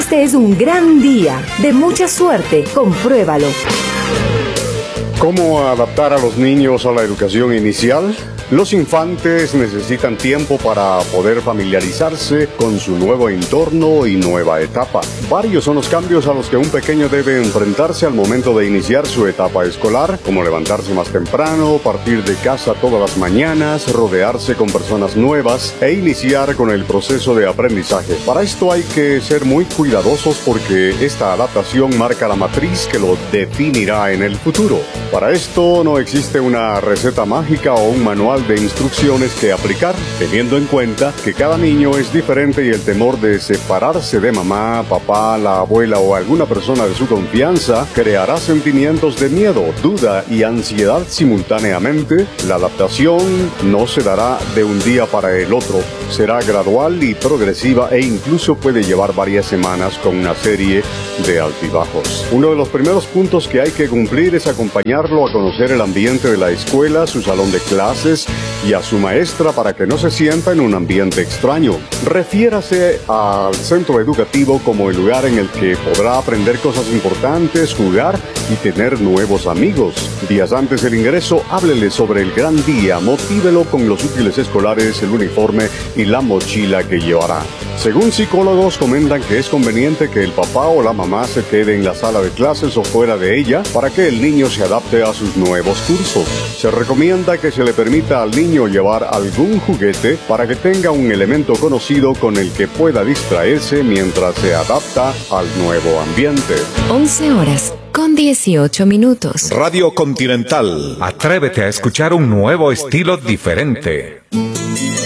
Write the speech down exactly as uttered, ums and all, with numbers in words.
Este es un gran día, de mucha suerte, compruébalo. ¿Cómo adaptar a los niños a la educación inicial? Los infantes necesitan tiempo para poder familiarizarse con su nuevo entorno y nueva etapa. Varios son los cambios a los que un pequeño debe enfrentarse al momento de iniciar su etapa escolar, como levantarse más temprano, partir de casa todas las mañanas, rodearse con personas nuevas e iniciar con el proceso de aprendizaje. Para esto hay que ser muy cuidadosos porque esta adaptación marca la matriz que lo definirá en el futuro. Para esto no existe una receta mágica o un manual de instrucciones que aplicar, teniendo en cuenta que cada niño es diferente y el temor de separarse de mamá, papá, la abuela o alguna persona de su confianza creará sentimientos de miedo, duda y ansiedad simultáneamente. La adaptación no se dará de un día para el otro, será gradual y progresiva e incluso puede llevar varias semanas con una serie de altibajos. Uno de los primeros puntos que hay que cumplir es acompañarlo a conocer el ambiente de la escuela, su salón de clases y a su maestra para que no se sienta en un ambiente extraño. Refiérase al centro educativo como el lugar en el que podrá aprender cosas importantes, jugar y tener nuevos amigos. Días antes del ingreso, háblele sobre el gran día, motívelo con los útiles escolares, el uniforme y la mochila que llevará. Según psicólogos, comentan que es conveniente que el papá o la mamá se quede en la sala de clases o fuera de ella para que el niño se adapte a sus nuevos cursos. Se recomienda que se le permita al niño llevar algún juguete para que tenga un elemento conocido con el que pueda distraerse mientras se adapta al nuevo ambiente. once horas con dieciocho minutos. Radio Continental. Atrévete a escuchar un nuevo estilo diferente.